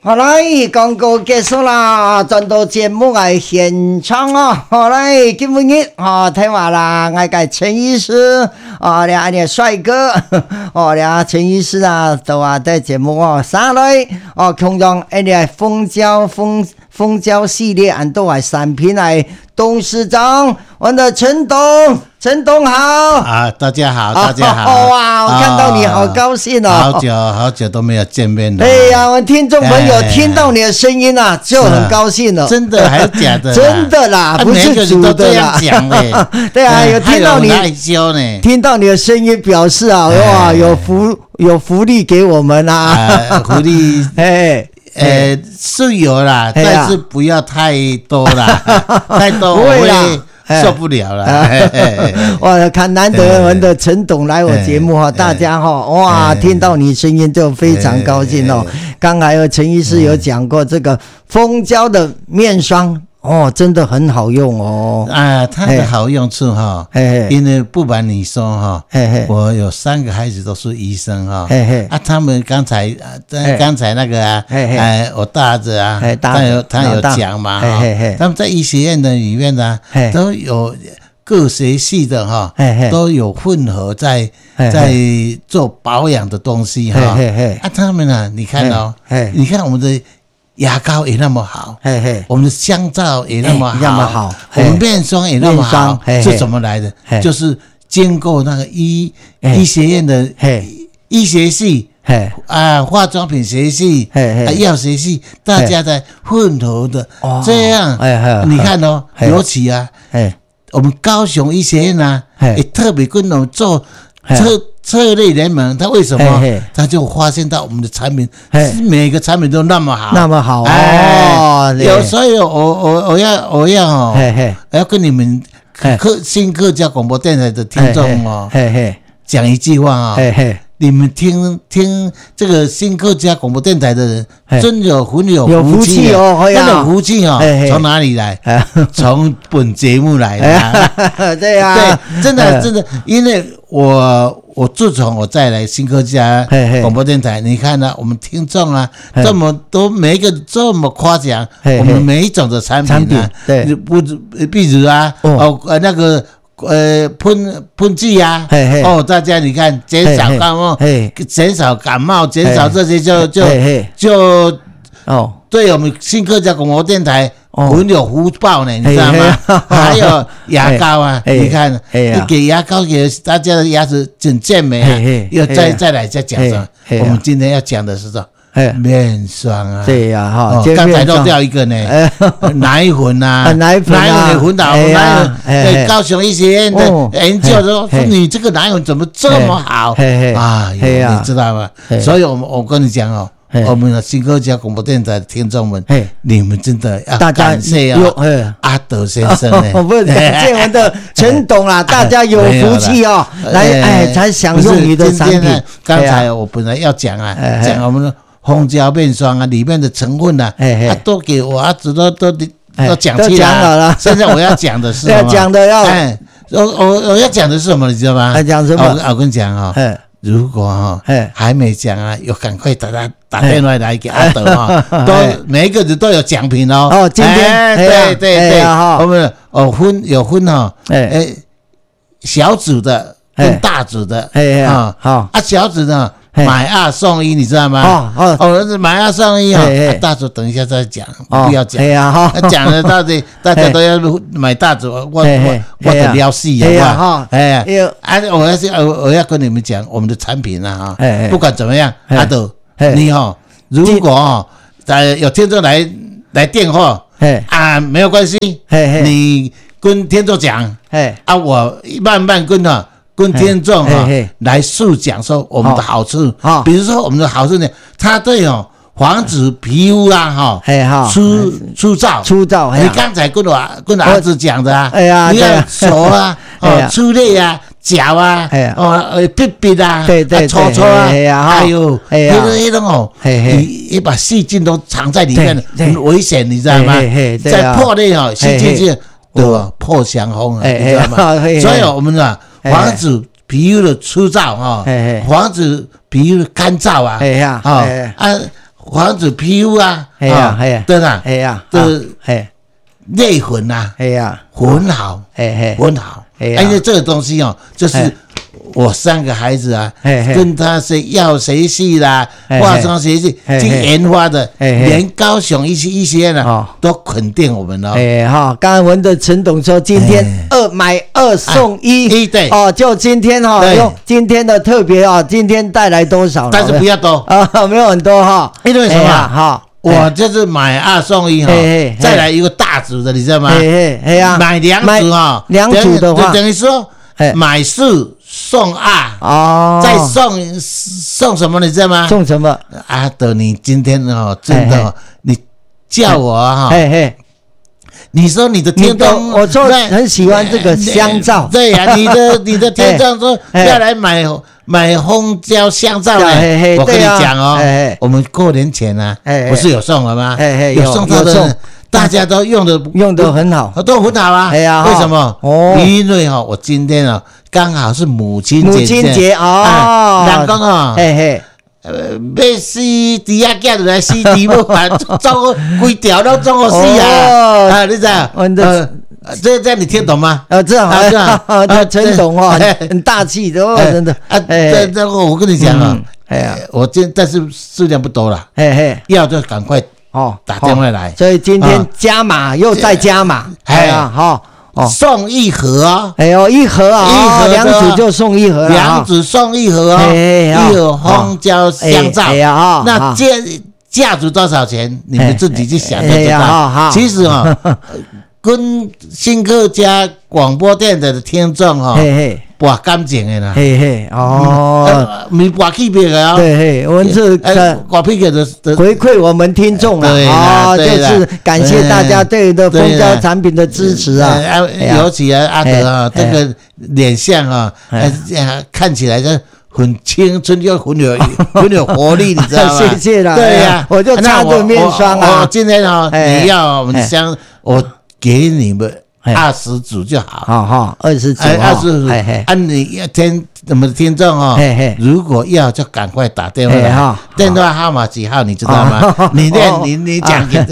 好来，广告结束啦，转到节目嘅现场啊！好来，今日听话啦，我嘅陈医师俩帅哥俩陈医师啊，都在节目上来共用蜂胶系列很多产品嚟，董事长，我的陈董好啊！大家好，大家好！ 哇，我看到你好高兴哦！ 好久都没有见面了。 哎呀，我听众朋友听到你的声音啊，就很高兴了。 真的还是假的？ 真的啦，不是煮的啦。对啊，有听到你害羞呢， 听到你的声音，表示啊，哇，有福利给我们啊， 福利是有啦，但是不要太多啦，太多我会受不了了。 哇，看难得我们的陈董来我节目大家哇，听到你声音就非常高兴哦。刚才陈医师有讲过这个蜂胶的面霜。真的很好用哦！ 它的好用处因为不瞒你说我有3个孩子都是医生他们刚才那个我大儿子他有讲嘛他们在医学院的里面都有各学系的都有混合在做保养的东西他们你看你看我们的牙膏也那么好，我们的香皂也那么好，我们面霜也那么好，是怎么来的？就是经过那个医学院的医学系化妆品学系药学系，大家在混合的，这样你看尤其我们高雄医学院也特别跟我们做策略联盟，他为什么？他就发现到我们的产品，每个产品都那么好， 那么好有时候我要跟你们新客家广播电台的听众讲一句话你们听这个新客家广播电台的人，真有福气真的福气从哪里来？从本节目来的。 对啊， 对，真的，因为我自从我再来新客家广播电台，你看我们听众这么多，每一个这么夸奖我们每一种的产品对，比如那个喷剂大家你看减少感冒，减少这些就对我们新客家广播电台很有福报呢，你知道吗？还有牙膏你看你给牙膏给大家的牙齿很健美又再来再讲我们今天要讲的是面霜对呀刚才漏掉一个呢，奶粉奶粉也混到高雄医学院的研究说你这个奶粉怎么这么好你知道吗？所以我跟你讲我们的新客家广播电台的听众们，你们真的要感谢阿德先生不是感谢我们的陈董啦，大家有福气来才享用你的产品。 刚才我本来要讲讲我们的蜂胶面霜里面的成分都给我儿子都讲起来了。现在我要讲的是什么？我要讲的是什么？你知道吗？ 讲什么？ 我跟你讲如果还没讲有赶快打电话来给阿德都每一个人都有奖品今天对我们有分小组的跟大组的小组呢买2送1，你知道吗？买2送1大组等一下再讲，不要讲。讲了到底大家都要买大组，我的了死我要跟你们讲我们的产品不管怎么样，阿德你如果有听众来电话没有关系，你跟听众讲我慢慢跟听众来述讲说我们的好处，比如说我们的好处呢，它对防止皮肤粗糙。你刚才跟儿子讲的你看手出泪脚屁屁搓还有那种你把细菌都藏在里面很危险，你知道吗？在破裂细菌就破伤风你知道吗？所以我们防止皮肤的粗糙防止皮肤的干燥防止皮肤啊， 哎呀哎呀， 对啦， 哎呀， 这哎内混呐， 哎呀， 混好，混好，因为这个东西哦，就是我3个孩子啊，跟他药学系啦、化妆学系去研发的，连高雄一些呢都肯定我们了。 刚才闻的陈董说，今天买2送1， 对， 就今天用今天的特别今天带来多少？ 但是不要多没有很多因为什么？我就是买2送1再来一个大组的，你知道吗？买2组 2组的话， 等于说买4送2再送什么？你知道吗？ 送什么？ 阿德，你今天真的你叫我你说你的听众， 我说很喜欢这个香皂。 对呀，你的听众说要来买蜂胶香皂呢。我跟你讲我们过年前呢，不是有送了吗？有送到的，大家都用的很好，都很好啊。为什么？因为我今天刚好是母亲节人讲要死猪仔囝就来死猪母，做规条都做好死你知道？这你听懂吗？ 知道，陈董很大气的真的。 这我跟你讲我但是数量不多了，要就赶快打电话来。 所以今天加码又再加码， 送1盒 1盒2组就送1盒了 ，2组送1盒1盒蜂胶香皂。那价值多少钱？你们自己去想就知道。其实跟新客家广播电台的听众博感情的啦，没博区别的对，我们是博区别的回馈我们听众了就是感谢大家对的蜂胶产品的支持尤其阿德这个脸相看起来就很青春又很有活力，你知道吗？ 谢谢啦， 对呀， 我就擦着面霜我今天你要我们我给你们20组就好 ，20组你我们的听众如果要就赶快打电话来，电话号码几号你知道吗？你讲给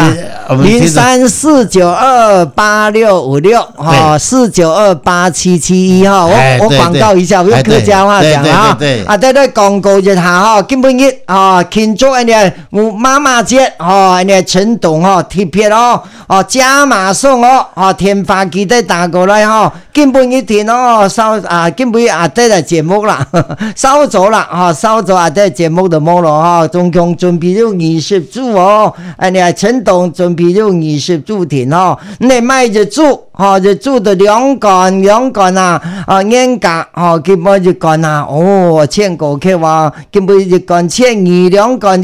0349286564928771我广告一下，我用客家话讲对广告一下今本日庆祝妈妈节陈董特别加码送天发机再打过来今本日天今本日这个节目啦，稍早啦稍早这节目的冇咯总共准备了20组陈董准备了20组田你卖日煮日煮的2罐眼甲基本日罐千個客話基本日罐1200罐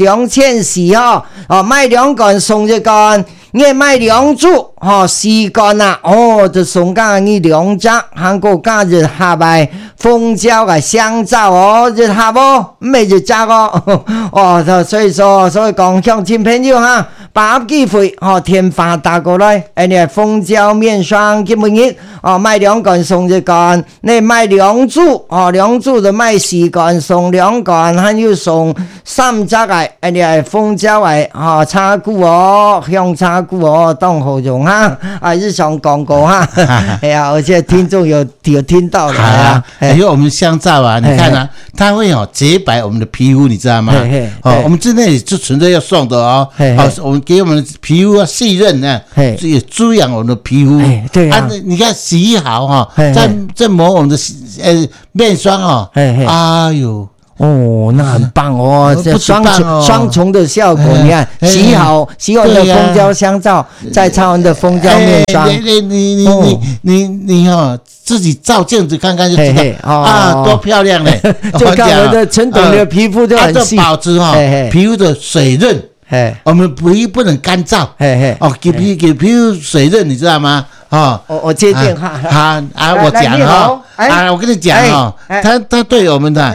2400賣2罐送1罐你賣2組4罐就送加你2隻韓國加日下來蜂膠嘅香皂日下唔係日隻所以講向親朋友把握機會天發打過來蜂膠面霜基本日賣2罐送1罐你賣2組2組就賣4罐送2罐還有送3隻嘅蜂膠嘅擦菇香擦菇當好用日常廣告而且聽眾有聽到了因為我們香皂你看它會潔白我們的皮膚你知道嗎我們之內就純粹要送的我們給我們的皮膚細潤也滋養我們的皮膚對你看洗好再抹我們的面霜哎呦那很棒这雙重的效果你看洗好的蜂膠香皂再擦完的蜂膠面霜你自己照鏡子看看就知道多漂亮嘞就看我的陳董的皮膚就很細保持皮膚的水潤我們皮膚不能乾燥給皮膚水潤你知道嗎我接電話我講我跟你講他對我們的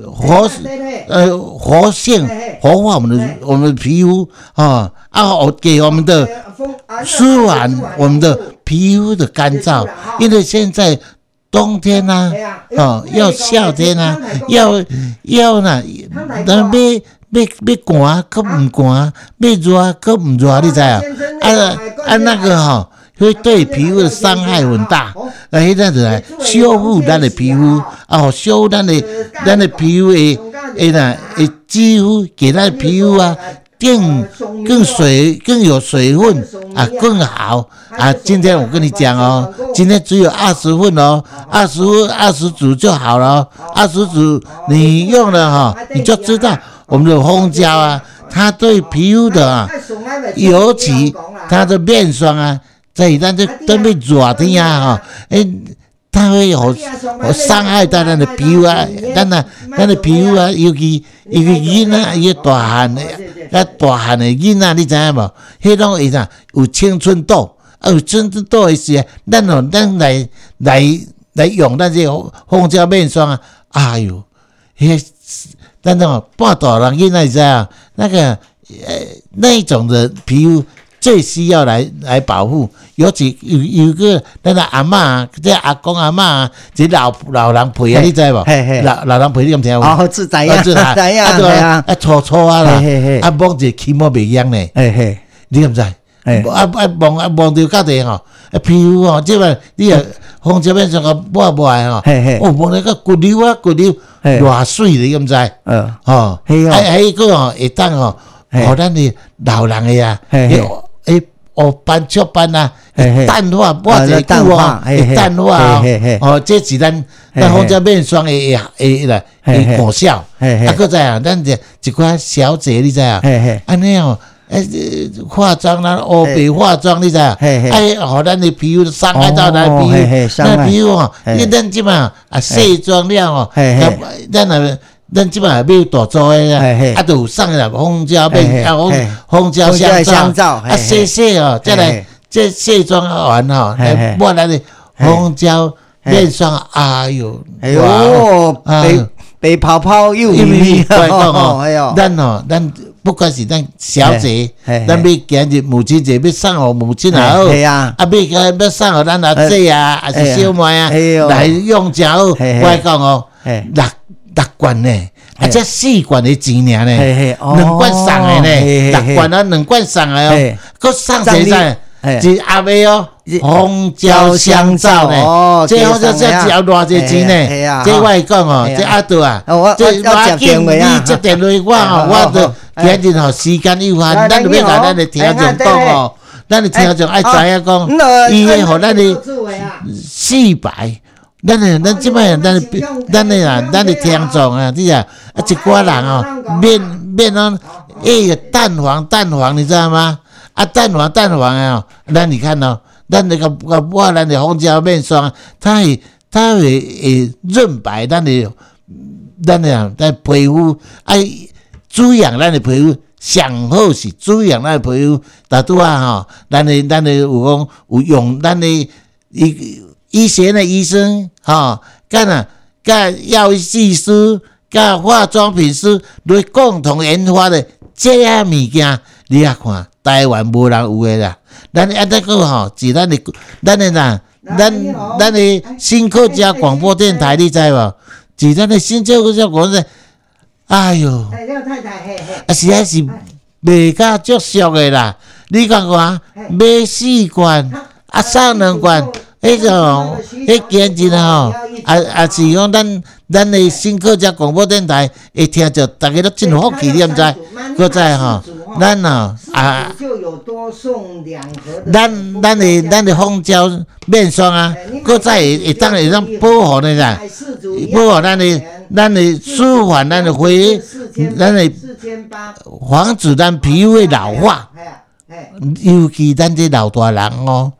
活性活化我們的皮膚給我們的舒緩我們的皮膚的乾燥因為現在冬天啊，要夏天啊，要呐，咱要寒，可唔寒；要热，可唔热，你知啊？那个会对皮肤的伤害很大。迄阵子来修复咱的皮肤，修复咱的皮肤的肌肤，给咱的皮肤啊。更有水分啊，更好啊！今天我跟你讲哦，今天只有20份哦，20组就好了，20组你用了你就知道我们的蜂胶啊，它对皮肤的尤其它的面霜啊，在咱这特别热天啊它会有伤害到咱的皮肤啊，咱的皮肤啊，尤其囡仔伊大汉的。大汉的囡仔，你知影无？迄种会啥有青春痘，有青春痘的时，咱来用咱这蜂胶面霜啊！哎哟，咱半大人囡仔你知啊？那一种的皮肤最需要来保护，尤其有个咱的阿嬷，这阿公阿嬷，这老人陪啊，你知无？老人陪你咁听有？ 知影， 搓搓啊啦，摸一起毛袂痒呢，你敢知？摸到到底皮肤即摆你蜂胶面霜抹摸来个骨溜偌水你敢知？迄个会当互咱的老人的啊，斑雀斑啊，淡化，抹一久会淡化这是咱蜂胶面霜的功效。搁再啊，咱一寡小姐你知啊？安尼化妆啦，乌白化妆你知啊？互咱的皮肤伤害到咱的皮肤，咱皮肤咱即摆卸妆了咱即摆要大做诶就有送啦蜂胶面蜂胶香皂洗再来这卸妆完来抹咱的蜂胶面霜，哎呦， 白泡泡又密， 咱不管是咱小姐，咱要今日母亲节要送互母亲也好，要送互咱阿姐啊，还是小妹啊来用真好。我讲6罐呢，这4罐的钱尔呢，2罐送的呢，6罐2罐送的搁送谁在？是阿妹蜂胶香皂呢，这好像这要偌济钱呢？这我会讲这阿杜啊，这要紧，你接电话我就今日时间有限，咱就要甲咱的听众讲咱的听众爱知影讲，伊会互咱的400。咱即摆咱的听众啊，你啊一寡人面淡黄，你知道吗？淡黄咱你看咱那个抹咱的蜂胶面霜，它会润白咱的皮肤，滋养咱的皮肤，上好是滋养咱的皮肤。大拄咱的有讲有用咱的医学的医生甲药剂师甲化妆品师来共同研发的这物件，你啊看台湾无人有的啦。咱再个是咱的新客家广播电台，你知无？是咱的新客家广播电台，哎哟，实在是卖甲足俗的啦。你看看买4罐送2罐。迄种，简直是讲咱的新客家广播电台会听着，大家都真福气，你毋知？搁再咱咱的蜂胶面霜啊，搁再会当保护你啦，保护咱的舒缓咱的防止咱皮肤的老化，尤其咱这老大人